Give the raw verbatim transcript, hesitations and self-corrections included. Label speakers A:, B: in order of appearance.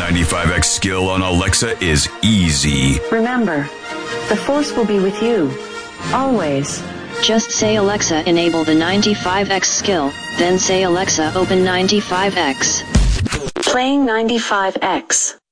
A: ninety-five X skill on Alexa is easy.
B: Remember, the Force will be with you. Always.
C: Just say Alexa enable the ninety-five X skill, then say Alexa open ninety-five X.
B: Playing ninety-five X.